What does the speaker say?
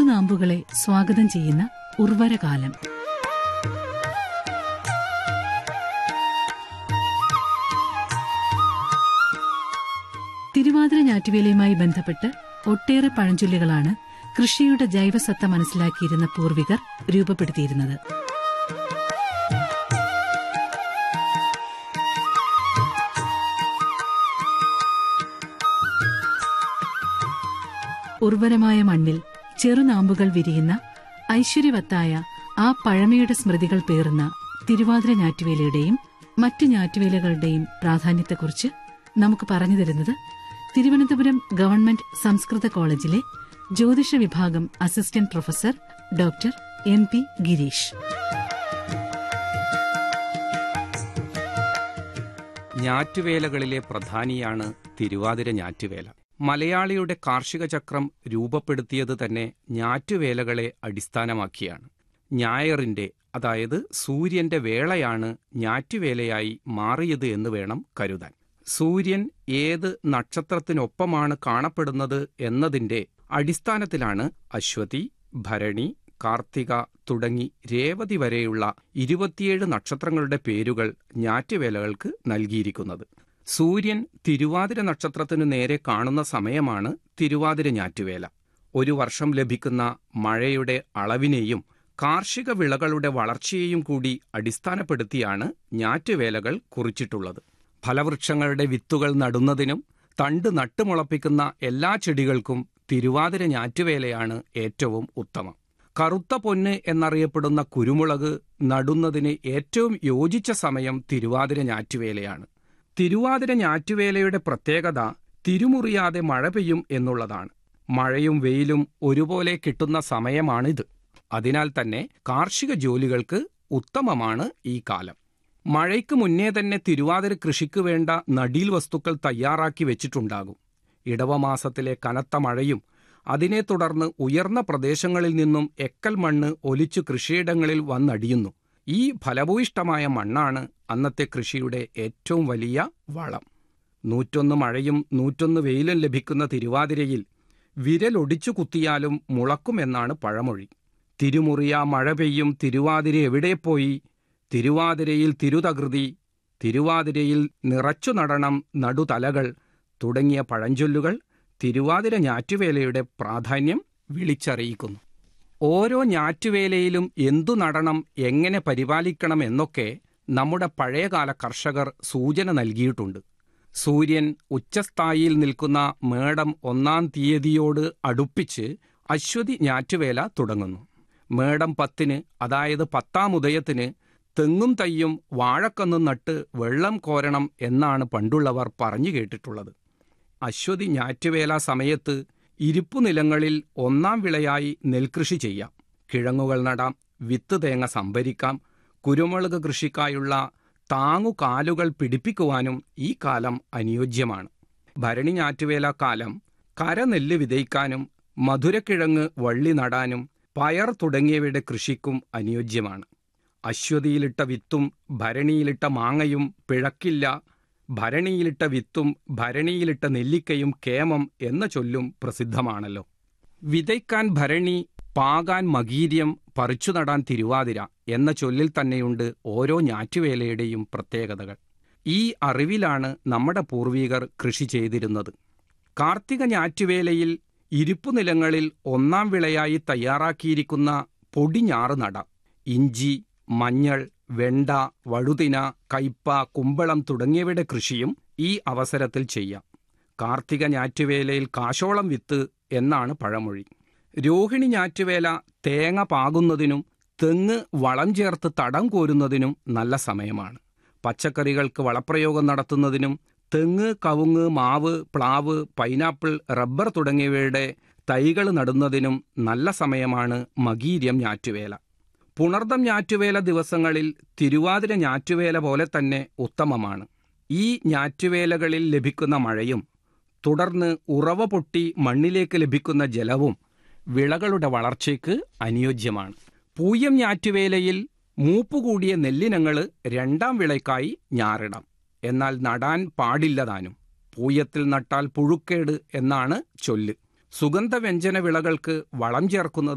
ചെറുനാമ്പുകളെ സ്വാഗതം ചെയ്യുന്ന ഉർവരകാലം. തിരുവാതിര ഞാറ്റുവേലയുമായി ബന്ധപ്പെട്ട് ഒട്ടേറെ പഴഞ്ചൊല്ലുകളാണ് കൃഷിയുടെ ജൈവസത്ത മനസ്സിലാക്കിയിരുന്ന പൂർവികർ രൂപപ്പെടുത്തിയിരുന്നത്. ഉർവരമായ മണ്ണിൽ ചെറുനാമ്പുകൾ വിരിയുന്ന ഐശ്വര്യവത്തായ ആ പഴമയുടെ സ്മൃതികൾ പേറുന്ന തിരുവാതിര ഞാറ്റുവേലയുടെയും മറ്റ് ഞാറ്റുവേലകളുടെയും പ്രാധാന്യത്തെക്കുറിച്ച് നമുക്ക് പറഞ്ഞു തരുന്നത് തിരുവനന്തപുരം ഗവൺമെന്റ് സംസ്കൃത കോളേജിലെ ജ്യോതിഷ വിഭാഗം assistant professor doctor MP Girish. ഞാറ്റുവേലകളിലെ പ്രധാനിയാണ് Thiruvathira ഞാറ്റുവേല. മലയാളിയുടെ കാർഷിക ചക്രം രൂപപ്പെടുത്തിയത് തന്നെ ഞാറ്റുവേലകളെ അടിസ്ഥാനമാക്കിയാണ്. ഞായറിന്റെ, അതായത് സൂര്യന്റെ വേളയാണ് ഞാറ്റുവേലയായി മാറിയത് എന്ന് വേണം കരുതാൻ. സൂര്യൻ ഏത് നക്ഷത്രത്തിനൊപ്പമാണ് കാണപ്പെടുന്നത് എന്നതിന്റെ അടിസ്ഥാനത്തിലാണ് അശ്വതി, ഭരണി, കാർത്തിക തുടങ്ങി രേവതി വരെയുള്ള 27 നക്ഷത്രങ്ങളുടെ പേരുകൾ ഞാറ്റുവേലകൾക്ക് നൽകിയിരിക്കുന്നത്. സൂര്യൻ തിരുവാതിര നക്ഷത്രത്തിനു നേരെ കാണുന്ന സമയമാണ് തിരുവാതിര ഞാറ്റുവേല. ഒരു വർഷം ലഭിക്കുന്ന മഴയുടെ അളവിനെയും കാർഷിക വിളകളുടെ വളർച്ചയെയും കൂടി അടിസ്ഥാനപ്പെടുത്തിയാണ് ഞാറ്റുവേലകൾ കുറിച്ചിട്ടുള്ളത്. ഫലവൃക്ഷങ്ങളുടെ വിത്തുകൾ നടുന്നതിനും തണ്ട് നട്ടുമുളപ്പിക്കുന്ന എല്ലാ ചെടികൾക്കും തിരുവാതിര ഞാറ്റുവേലയാണ് ഏറ്റവും ഉത്തമം. കറുത്ത പൊന്ന് എന്നറിയപ്പെടുന്ന കുരുമുളക് നടുന്നതിന് ഏറ്റവും യോജിച്ച സമയം തിരുവാതിര ഞാറ്റുവേലയാണ്. തിരുവാതിര ഞാറ്റുവേലയുടെ പ്രത്യേകത തിരുമുറിയാതെ മഴ പെയ്യും എന്നുള്ളതാണ്. മഴയും വെയിലും ഒരുപോലെ കിട്ടുന്ന സമയമാണിത്. അതിനാൽ തന്നെ കാർഷിക ജോലികൾക്ക് ഉത്തമമാണ് ഈ കാലം. മഴയ്ക്ക് മുന്നേ തന്നെ തിരുവാതിര കൃഷിക്ക് വേണ്ട നടീൽ വസ്തുക്കൾ തയ്യാറാക്കി വെച്ചിട്ടുണ്ടാകും. ഇടവമാസത്തിലെ കനത്ത മഴയും അതിനെ തുടർന്ന് ഉയർന്ന പ്രദേശങ്ങളിൽ നിന്നും എക്കൽ മണ്ണ് ഒലിച്ചു കൃഷിയിടങ്ങളിൽ വന്നടിയുന്നു. ഈ ഫലഭൂയിഷ്ടമായ മണ്ണാണ് അന്നത്തെ കൃഷിയുടെ ഏറ്റവും വലിയ വളം. 101 മഴയും 101 വെയിലും ലഭിക്കുന്ന തിരുവാതിരയിൽ വിരലൊടിച്ചു കുത്തിയാലും മുളക്കുമെന്നാണ് പഴമൊഴി. തിരുമുറിയ മഴ പെയ്യും തിരുവാതിര എവിടെ പോയി, തിരുവാതിരയിൽ തിരുതകൃതി, തിരുവാതിരയിൽ നിറച്ചു നടണം നടുതലകൾ തുടങ്ങിയ പഴഞ്ചൊല്ലുകൾ തിരുവാതിര ഞാറ്റുവേലയുടെ പ്രാധാന്യം വിളിച്ചറിയിക്കുന്നു. ഓരോ ഞാറ്റുവേലയിലും എന്തു നടണം, എങ്ങനെ പരിപാലിക്കണം എന്നൊക്കെ നമ്മുടെ പഴയകാല കർഷകർ സൂചന നൽകിയിട്ടുണ്ട്. സൂര്യൻ ഉച്ചസ്ഥായിയിൽ നിൽക്കുന്ന മേടം 1-ാം തീയതിയോട് അടുപ്പിച്ച് അശ്വതി ഞാറ്റുവേല തുടങ്ങുന്നു. മേടം 10-ന്, അതായത് 10-ാം ഉദയത്തിന് തെങ്ങും തയ്യും വാഴക്കന്നും നട്ട് വെള്ളം കോരണം എന്നാണ് പണ്ടുള്ളവർ പറഞ്ഞു കേട്ടിട്ടുള്ളത്. അശ്വതി ഞാറ്റുവേല സമയത്ത് ഇരിപ്പുനിലങ്ങളിൽ 1-ാം വിളയായി നെൽകൃഷി ചെയ്യാം, കിഴങ്ങുകൾ നടാം, വിത്ത് തേങ്ങ സംഭരിക്കാം. കുരുമുളക് കൃഷിക്കായുള്ള താങ്ങുകാലുകൾ പിടിപ്പിക്കുവാനും ഈ കാലം അനുയോജ്യമാണ്. ഭരണി ഞാറ്റുവേല കാലം കരനെല്ല് വിതയ്ക്കാനും മധുരക്കിഴങ്ങ് വള്ളി നടാനും പയർ തുടങ്ങിയവയുടെ കൃഷിക്കും അനുയോജ്യമാണ്. അശ്വതിയിലിട്ട വിത്തും ഭരണിയിലിട്ട മാങ്ങയും പിഴക്കില്ല, ഭരണിയിലിട്ട വിത്തും ഭരണിയിലിട്ട നെല്ലിക്കയും കേമം എന്ന ചൊല്ലും പ്രസിദ്ധമാണല്ലോ. വിതയ്ക്കാൻ ഭരണി, പാകാൻ മകീര്യം, പറിച്ചു നടാൻ തിരുവാതിര എന്ന ചൊല്ലിൽ തന്നെയുണ്ട് ഓരോ ഞാറ്റുവേലയുടെയും പ്രത്യേകതകൾ. ഈ അറിവിലാണ് നമ്മുടെ പൂർവികർ കൃഷി ചെയ്തിരുന്നത്. കാർത്തിക ഞാറ്റുവേലയിൽ ഇരിപ്പുനിലങ്ങളിൽ 1-ാം വിളയായി തയ്യാറാക്കിയിരിക്കുന്ന പൊടിഞ്ഞാറ് നടാം. ഇഞ്ചി, മഞ്ഞൾ, വെണ്ട, വഴുതിന, കയ്പ, കുമ്പളം തുടങ്ങിയവയുടെ കൃഷിയും ഈ അവസരത്തിൽ ചെയ്യാം. കാർത്തിക ഞാറ്റുവേലയിൽ കാശോളം വിത്ത് എന്നാണ് പഴമൊഴി. രോഹിണി ഞാറ്റുവേല തേങ്ങ പാകുന്നതിനും തെങ്ങ് വളം ചേർത്ത് തടം കോരുന്നതിനും നല്ല സമയമാണ്. പച്ചക്കറികൾക്ക് വളപ്രയോഗം നടത്തുന്നതിനും തെങ്ങ്, കവുങ്ങ്, മാവ്, പ്ലാവ്, പൈനാപ്പിൾ, റബ്ബർ തുടങ്ങിയവയുടെ തൈകൾ നടുന്നതിനും നല്ല സമയമാണ് മകീര്യം ഞാറ്റുവേല. പുണർദം ഞാറ്റുവേല ദിവസങ്ങളിൽ തിരുവാതിര ഞാറ്റുവേല പോലെ തന്നെ ഉത്തമമാണ്. ഈ ഞാറ്റുവേലകളിൽ ലഭിക്കുന്ന മഴയും തുടർന്ന് ഉറവ പൊട്ടി മണ്ണിലേക്ക് ലഭിക്കുന്ന ജലവും വിളകളുടെ വളർച്ചയ്ക്ക് അനുയോജ്യമാണ്. പൂയം ഞാറ്റുവേലയിൽ മൂപ്പുകൂടിയ നെല്ലിനങ്ങൾ 2-ാം വിളയ്ക്കായി ഞാറിടാം. എന്നാൽ നടാൻ പാടില്ലതാനും. പൂയത്തിൽ നട്ടാൽ പുഴുക്കേട് എന്നാണ് ചൊല്ല്. സുഗന്ധവ്യഞ്ജന വിളകൾക്ക് വളം ചേർക്കുന്നത്